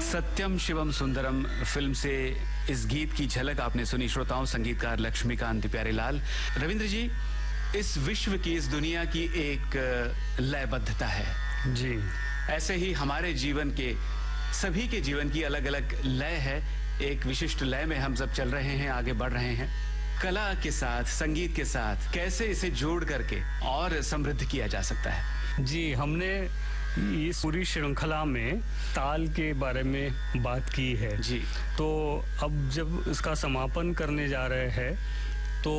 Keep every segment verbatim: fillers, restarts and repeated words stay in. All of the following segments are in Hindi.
सत्यम शिवम सुंदरम फिल्म से इस गीत की झलक आपने सुनी श्रोताओं। संगीतकार लक्ष्मीकांत प्यारेलाल। रविंद्र जी, इस विश्व की, इस दुनिया की एक लयबद्धता है जी। ऐसे ही हमारे जीवन के, सभी के जीवन की अलग अलग लय है। एक विशिष्ट लय में हम सब चल रहे हैं, आगे बढ़ रहे हैं। कला के साथ, संगीत के साथ कैसे इसे जोड़ करके और समृद्ध किया जा सकता है? जी, हमने इस पूरी श्रृंखला में ताल के बारे में बात की है जी। तो अब जब इसका समापन करने जा रहे हैं तो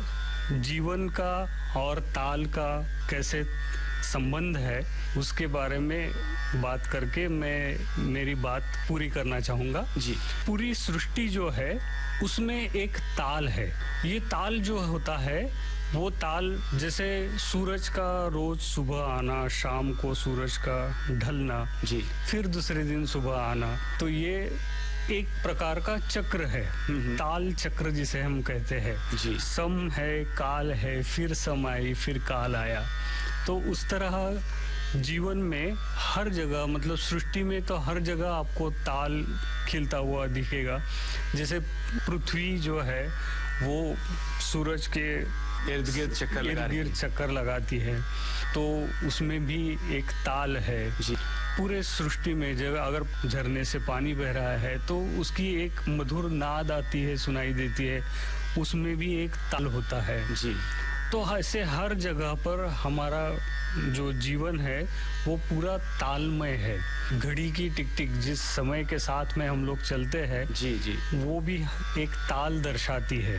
जीवन का और ताल का कैसे संबंध है उसके बारे में बात करके मैं मेरी बात पूरी करना चाहूँगा जी। पूरी सृष्टि जो है उसमें एक ताल है। ये ताल जो होता है वो ताल जैसे सूरज का रोज सुबह आना, शाम को सूरज का ढलना जी, फिर दूसरे दिन सुबह आना, तो ये एक प्रकार का चक्र है। ताल चक्र जिसे हम कहते हैं जी। सम है, काल है, फिर सम आई, फिर काल आया। तो उस तरह जीवन में हर जगह, मतलब सृष्टि में तो हर जगह आपको ताल खिलता हुआ दिखेगा। जैसे पृथ्वी जो है वो सूरज के इर्द गिर्द चक्कर लगा रही है। चक्कर लगाती है, तो उसमें भी एक ताल है जी। पूरे सृष्टि में जब अगर झरने से पानी बह रहा है तो उसकी एक मधुर नाद आती है, सुनाई देती है, उसमें भी एक ताल होता है जी। तो ऐसे हर जगह पर हमारा जो जीवन है वो पूरा तालमय है। घड़ी की टिक टिक जिस समय के साथ में हम लोग चलते हैं जी जी, वो भी एक ताल दर्शाती है।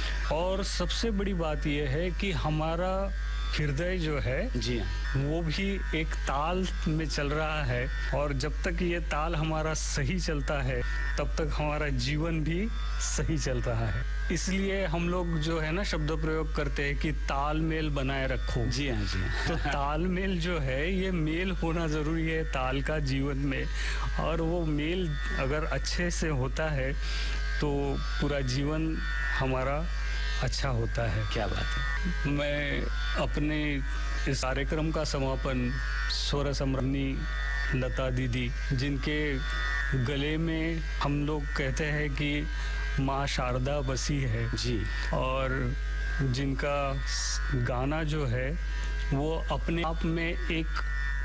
और सबसे बड़ी बात यह है कि हमारा हृदय जो है जी वो भी एक ताल में चल रहा है, और जब तक ये ताल हमारा सही चलता है तब तक हमारा जीवन भी सही चल रहा है। इसलिए हम लोग जो है ना शब्द प्रयोग करते हैं कि तालमेल बनाए रखो। जी हाँ जी हाँ। तो तालमेल जो है ये मेल होना जरूरी है ताल का जीवन में, और वो मेल अगर अच्छे से होता है तो पूरा जीवन हमारा अच्छा होता है। क्या बात है। मैं अपने इस कार्यक्रम का समापन स्वर सम्राज्ञी लता दीदी, जिनके गले में हम लोग कहते हैं कि माँ शारदा बसी है जी, और जिनका गाना जो है वो अपने आप में एक